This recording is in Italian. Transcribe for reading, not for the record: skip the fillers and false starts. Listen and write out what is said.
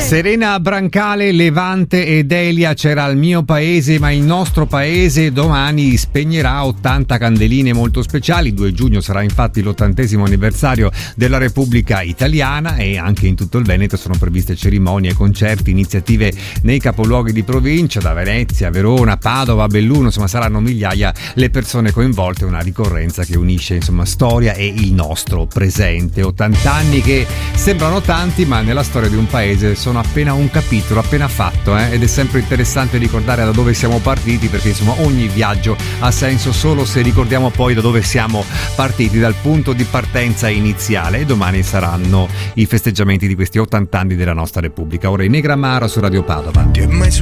Serena Brancale, Levante ed Elia, c'era il mio paese, ma il nostro paese domani spegnerà 80 candeline molto speciali. 2 giugno sarà infatti l'80° anniversario della Repubblica Italiana e anche in tutto il Veneto sono previste cerimonie, concerti, iniziative nei capoluoghi di provincia, da Venezia, Verona, Padova, Belluno, insomma saranno migliaia le persone coinvolte, una ricorrenza che unisce insomma storia e il nostro presente. 80 anni che sembrano tanti, ma nella storia di un paese sono appena un capitolo, appena fatto, ed è sempre interessante ricordare da dove siamo partiti, perché insomma ogni viaggio ha senso solo se ricordiamo poi da dove siamo partiti, dal punto di partenza iniziale. E domani saranno i festeggiamenti di questi 80 anni della nostra Repubblica. Ora in Negramaro su Radio Padova.